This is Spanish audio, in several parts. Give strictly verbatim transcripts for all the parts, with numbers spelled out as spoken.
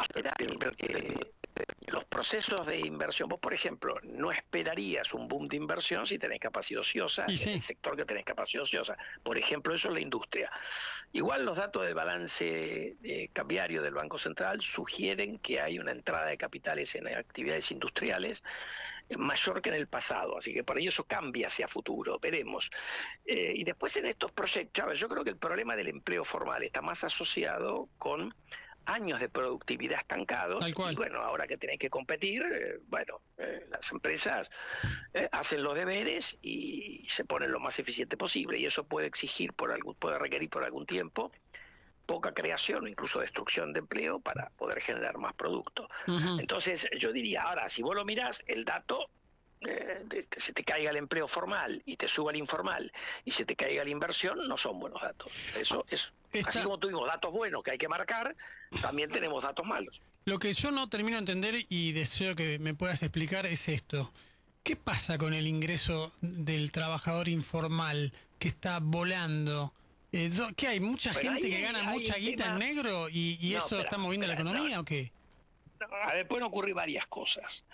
Eh, los procesos de inversión, vos por ejemplo no esperarías un boom de inversión si tenés capacidad ociosa, sí. en el sector que tenés capacidad ociosa, por ejemplo eso es la industria. Igual los datos de balance eh, cambiario del Banco Central sugieren que hay una entrada de capitales en actividades industriales mayor que en el pasado, así que por ahí eso cambia hacia futuro, veremos. Eh, y después en estos proyectos, ¿sabes? Yo creo que el problema del empleo formal está más asociado con años de productividad estancados. Tal cual. Y bueno, ahora que tenés que competir, eh, bueno, eh, las empresas eh, hacen los deberes y se ponen lo más eficiente posible, y eso puede exigir por algún, puede requerir por algún tiempo poca creación o incluso destrucción de empleo para poder generar más producto. Uh-huh. Entonces yo diría, ahora, si vos lo mirás, el dato, eh, de que se te caiga el empleo formal y te suba el informal y se te caiga la inversión, no son buenos datos. Eso es, Esta... así como tuvimos datos buenos que hay que marcar, también tenemos datos malos. Lo que yo no termino de entender y deseo que me puedas explicar es esto. ¿Qué pasa con el ingreso del trabajador informal que está volando? Eh, ¿Qué hay? ¿Mucha Pero gente ahí, que gana ahí mucha guita tema... en negro y, y no, eso espera, está moviendo espera, la economía no, o qué? No, a ver, pueden ocurrir varias cosas.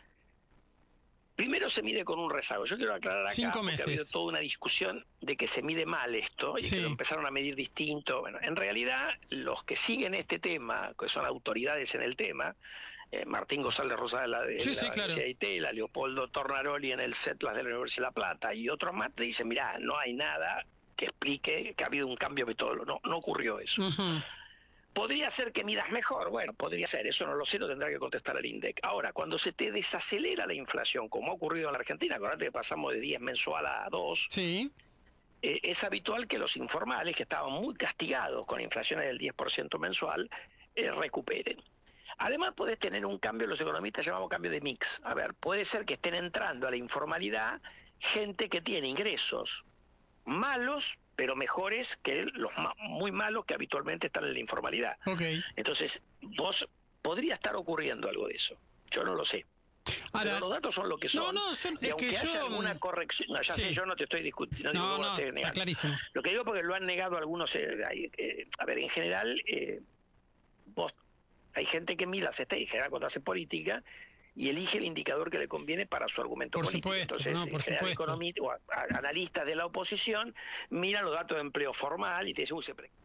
Primero se mide con un rezago. Yo quiero aclarar acá Cinco porque meses. ha habido toda una discusión de que se mide mal esto y sí. que lo empezaron a medir distinto. Bueno, en realidad los que siguen este tema, que son autoridades en el tema, eh, Martín González Rosada de la, de sí, la sí, Universidad claro. de Itela, Leopoldo Tornaroli en el CETLAS de la Universidad de La Plata y otros más, te dicen, mirá, no hay nada que explique que ha habido un cambio metodológico. No, no ocurrió eso. Uh-huh. ¿Podría ser que midas mejor? Bueno, podría ser, eso no lo sé, lo tendrá que contestar el INDEC. Ahora, cuando se te desacelera la inflación, como ha ocurrido en la Argentina, acordate que pasamos de diez mensual a dos, sí. eh, es habitual que los informales, que estaban muy castigados con inflaciones del diez por ciento mensual, eh, recuperen. Además, podés tener un cambio, los economistas llamamos cambio de mix. A ver, puede ser que estén entrando a la informalidad gente que tiene ingresos malos, pero mejores que los ma muy malos que habitualmente están en la informalidad. Okay. Entonces, vos podría estar ocurriendo algo de eso. Yo no lo sé. Ahora, pero los datos son lo que son. No, no, yo, y es aunque que haya yo... alguna corrección, no, ya sí. sé, yo no te estoy discutiendo. No, no, no, no está clarísimo. Lo que digo porque lo han negado algunos. Eh, hay, eh, a ver, en general, eh, vos, hay gente que mira las estadísticas cuando hace política y elige el indicador que le conviene para su argumento por político. Supuesto, Entonces, no, por en general, supuesto. economistas o a, a, analistas de la oposición miran los datos de empleo formal y te dicen, uy, se pre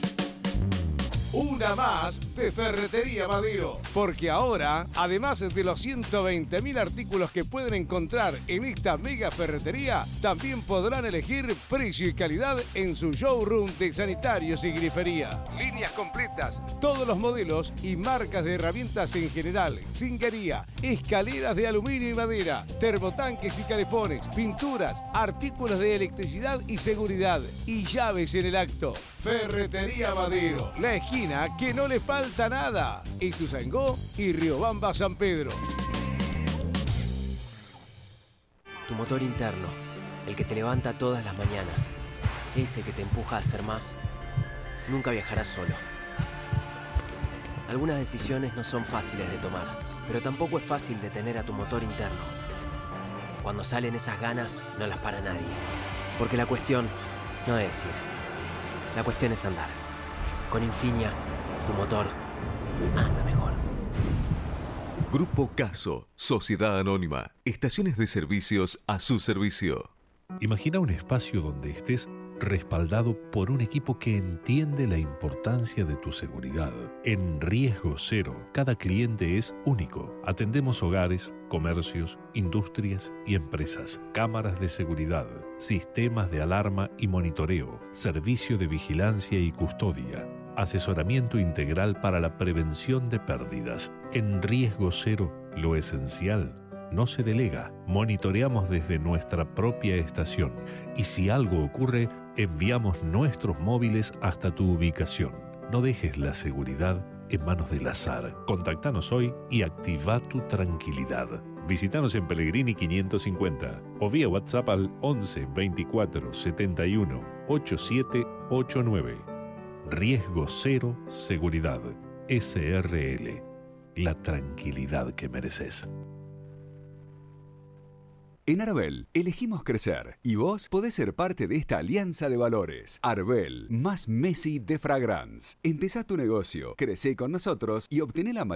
Una más de Ferretería Madero, porque ahora, además de los ciento veinte mil artículos que pueden encontrar en esta mega ferretería, también podrán elegir precio y calidad en su showroom de sanitarios y grifería. Líneas completas, todos los modelos y marcas de herramientas en general, zinguería, escaleras de aluminio y madera, termotanques y calefones, pinturas, artículos de electricidad y seguridad y llaves en el acto. Ferretería Madero, la esquina que no le falta nada. Ituzaingó y Riobamba San Pedro. Tu motor interno, el que te levanta todas las mañanas, ese que te empuja a hacer más, nunca viajarás solo. Algunas decisiones no son fáciles de tomar, pero tampoco es fácil detener a tu motor interno. Cuando salen esas ganas, no las para nadie. Porque la cuestión no es ir. La cuestión es andar. Con Infinia, tu motor anda mejor. Grupo Caso, Sociedad Anónima, estaciones de servicios a su servicio. Imagina un espacio donde estés respaldado por un equipo que entiende la importancia de tu seguridad. En Riesgo Cero, cada cliente es único. Atendemos hogares, comercios, industrias y empresas, cámaras de seguridad, sistemas de alarma y monitoreo, servicio de vigilancia y custodia, asesoramiento integral para la prevención de pérdidas. En Riesgo Cero, lo esencial no se delega. Monitoreamos desde nuestra propia estación y si algo ocurre, enviamos nuestros móviles hasta tu ubicación. No dejes la seguridad en manos del azar. Contactanos hoy y activa tu tranquilidad. Visítanos en Pellegrini quinientos cincuenta o vía WhatsApp al once veinticuatro setenta y uno ochenta y siete ochenta y nueve. Riesgo Cero Seguridad. S R L. La tranquilidad que mereces. En Arbel, elegimos crecer y vos podés ser parte de esta alianza de valores. Arbel, más Messi de Fragrance. Empezá tu negocio, crecé con nosotros y obtené la